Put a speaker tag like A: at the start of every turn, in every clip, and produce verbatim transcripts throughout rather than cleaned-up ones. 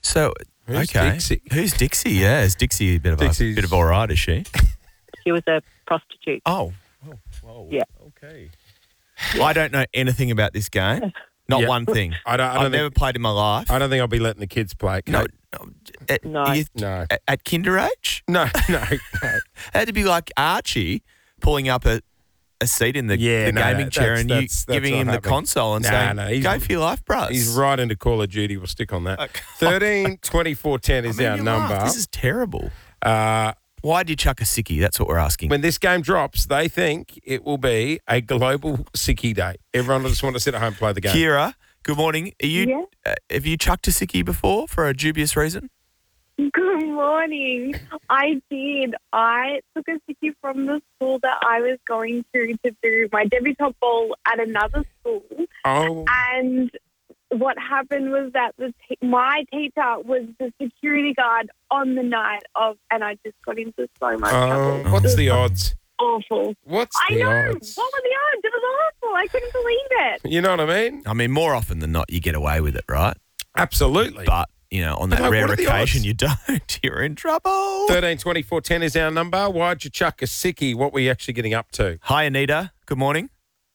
A: So,
B: Who's
A: okay.
B: Dixie?
A: Who's Dixie? Yeah, is Dixie a bit of
B: Dixie's-
A: a bit of all right, is she?
C: She was a prostitute.
A: Oh. Oh, whoa.
C: Yeah.
A: Okay. I don't know anything about this game. Not
B: Yeah.
A: one thing.
B: I don't. I
A: I've
B: don't
A: never
B: think,
A: played in my life.
B: I don't think I'll be letting the kids play.
A: no,
B: Kate.
A: no. At,
C: No.
A: you-
B: No.
A: At, at kinder age?
B: No, no, no.
A: It had to be like Archie pulling up a, a seat in the,
B: Yeah,
A: the
B: no,
A: gaming
B: that-
A: chair
B: that's-
A: and you
B: that's- that's
A: giving
B: not
A: him the
B: happening.
A: console and
B: Nah,
A: saying,
B: no, he's-
A: go for your life, bruh.
B: He's right into Call of Duty. We'll stick on that.
A: Okay.
B: Thirteen twenty-four ten
A: I
B: is
A: mean,
B: our
A: you
B: number.
A: laugh. This is terrible.
B: Uh,
A: Why did you chuck a sickie? That's what we're asking.
B: when this game drops, they think it will be a global sickie day. Everyone will just want to sit at home and play the game.
A: Kira, good morning. Are you?
C: Yeah.
A: Uh, have you chucked a sickie before for a dubious reason?
D: Good morning. I did. I took a sickie from the school that I was going to to do my debutante ball at another school.
B: Oh,
D: And what happened was that the t- my teacher was the security guard on the night of, and I just got into so much
B: oh,
D: trouble.
B: what's
D: It
B: the
D: was
B: odds?
D: Awful.
B: What's
D: I
B: the
D: know.
B: odds?
D: What were the odds? It was awful. I couldn't believe it.
B: You know what I mean?
A: I mean, more often than not, you get away with it, right?
B: Absolutely.
A: But, you know, on
B: But,
A: that
B: like,
A: rare
B: what are the
A: occasion
B: odds?
A: you don't, you're in trouble.
B: Thirteen twenty-four ten is our number. Why'd you chuck a sickie? What were you actually getting up to?
A: Hi, Anita. Good morning.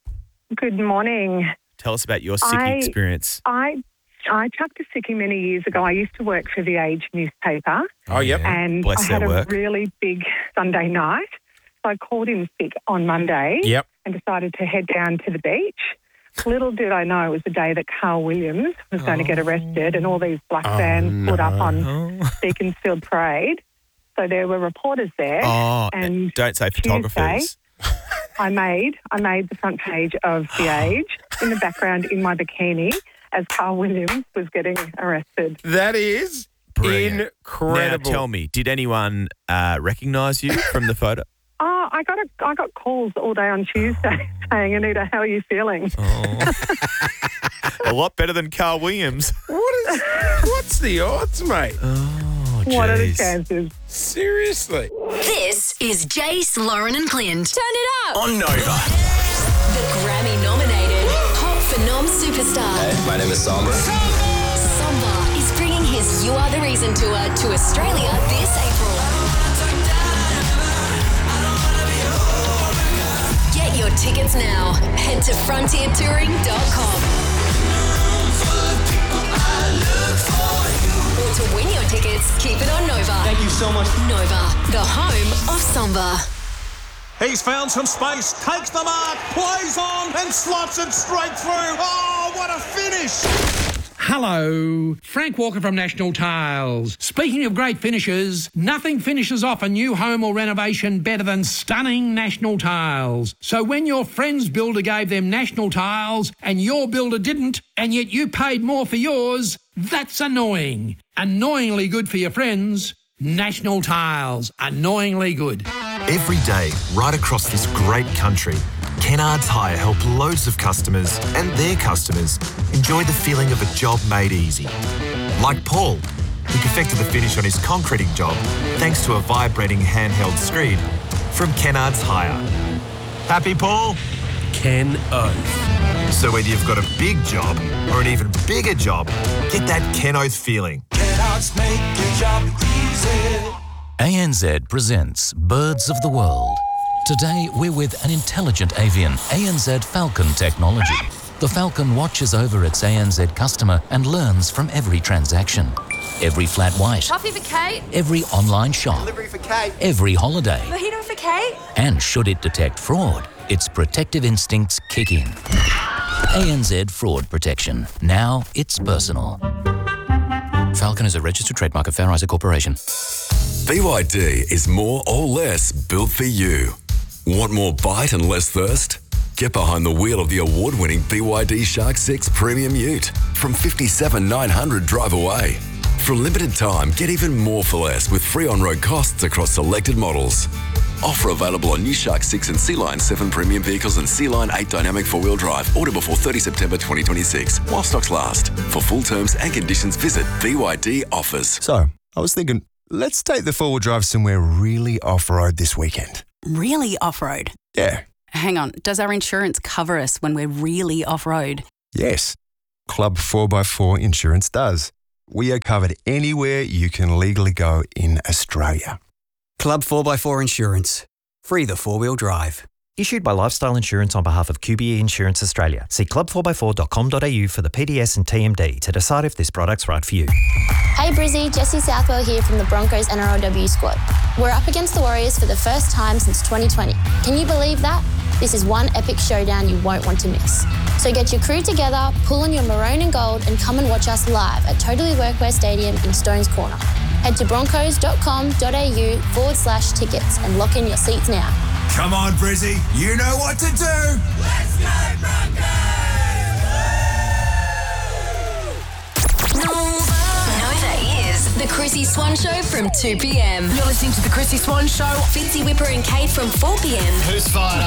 E: Good morning.
A: Tell us about your sickie
E: I-
A: experience.
E: I I chucked a sickie many years ago. I used to work for the Age newspaper,
B: Oh, yep.
A: Yeah.
E: and
A: Bless
E: I had
A: their
E: a
A: work.
E: really big Sunday night. So I called in sick on Monday
B: Yep.
E: and decided to head down to the beach. Little did I know it was the day that Carl Williams was going to get arrested, and all these black
B: Oh,
E: vans put up
B: no.
E: on
A: Oh,
E: Beaconsfield Parade. So there were reporters there,
A: oh
E: and
A: don't say photographers.
E: I made I made the front page of The Age in the background in my bikini as Carl Williams was getting arrested.
B: That is
A: Brilliant.
B: incredible.
A: Now, tell me, did anyone uh, recognise you from the photo?
E: Oh, I got a, I got calls all day on Tuesday saying, Anita, how are you feeling?
A: Oh. A lot better than Carl Williams.
B: What is? What's the odds, mate?
A: Oh,
E: What are the
A: jeez.
E: chances?
B: Seriously.
F: This is Jace, Lauren and Clint. Turn it up.
A: On Nova.
F: The Grammy-nominated Pop Phenom superstar.
G: My name is Samba.
F: Samba is bringing his You Are The Reason tour to Australia this April. Get your tickets now. Head to frontier touring dot com. Or to win your tickets, keep it on Nova.
G: Thank you so much.
F: Nova, the home of Samba.
H: He's found some space, takes the mark, plays on and slots it straight through. Oh, what a finish!
I: Hello, Frank Walker from National Tiles. Speaking of great finishes, nothing finishes off a new home or renovation better than stunning National Tiles. So when your friend's builder gave them National Tiles and your builder didn't, and yet you paid more for yours, that's annoying. Annoyingly good for your friends. National Tiles. Annoyingly good.
J: Every day, right across this great country, Kennards Hire help loads of customers and their customers enjoy the feeling of a job made easy. Like Paul, who perfected the finish on his concreting job thanks to a vibrating handheld screed from Kennards Hire. Happy, Paul?
B: Ken Oath.
J: So whether you've got a big job or an even bigger job, get that Ken Oath feeling.
H: Kennards make your job easy.
K: A N Z presents Birds of the World. Today, we're with an intelligent avian, A N Z Falcon technology. The Falcon watches over its A N Z customer and learns from every transaction. Every flat white.
L: Coffee for Kate.
K: Every online shop.
H: Delivery for Kate.
K: Every holiday.
L: Mojito for Kate.
K: And should it detect fraud, its protective instincts kick in. A N Z Fraud Protection. Now it's personal. Falcon is a registered trademark of Fair Isaac Corporation.
M: B Y D is more or less built for you. Want more bite and less thirst? Get behind the wheel of the award-winning B Y D Shark six Premium Ute from fifty-seven thousand nine hundred drive away. For a limited time, get even more for less with free on-road costs across selected models. Offer available on new Shark six and Sea Line seven premium vehicles and Sea Line eight dynamic four-wheel drive. Order before thirtieth September twenty twenty-six while stocks last. For full terms and conditions, visit B Y D Offers.
N: So, I was thinking, let's take the four-wheel drive somewhere really off-road this weekend.
O: Really off-road?
N: Yeah.
O: Hang on, does our insurance cover us when we're really off-road?
N: Yes. Club four by four Insurance does. We are covered anywhere you can legally go in Australia.
G: Club four by four Insurance. Free the four-wheel drive.
L: Issued by Lifestyle Insurance on behalf of Q B E Insurance Australia. See club four by four dot com dot a u for the P D S and T M D to decide if this product's right for you.
P: Hey Brizzy, Jessie Southwell here from the Broncos N R L W squad. We're up against the Warriors for the first time since twenty twenty. Can you believe that? This is one epic showdown you won't want to miss. So get your crew together, pull on your maroon and gold and come and watch us live at Totally Workwear Stadium in Stones Corner. Head to broncos dot com dot a u forward slash tickets and lock in your seats now.
Q: Come on, Brizzy, you know what to do. Let's go,
F: Nova is the Chrissy Swan Show from two p.m.
R: You're listening to the Chrissy Swan Show.
F: Fitzy Whipper and Kate from four p.m.
R: Who's fired